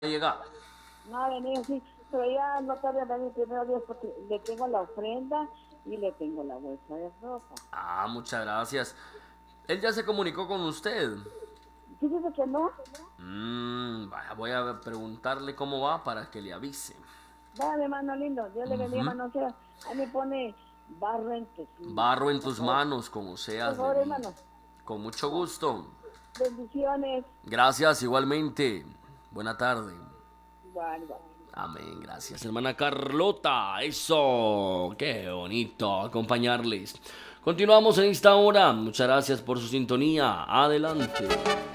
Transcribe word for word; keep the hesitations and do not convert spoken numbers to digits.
llegar. No ha venido, sí, pero ya no tarde en venir primero Dios porque le tengo la ofrenda y le tengo la bolsa de ropa. Ah, muchas gracias. Él ya se comunicó con usted. Fíjese que no, Mmm, vaya, voy a preguntarle cómo va para que le avise. dale mano lindo, Dios le bendiga Ujú. mano sea, ahí me pone barro en tus Barro manos, en por tus favor, manos, como por seas de favor mí. hermano, Con mucho va. gusto. Bendiciones, Gracias, igualmente. Buena tarde. igual, igual. Amén, gracias, hermana Carlota. Eso, qué bonito acompañarles. Continuamos en esta hora. Muchas gracias por su sintonía. Adelante.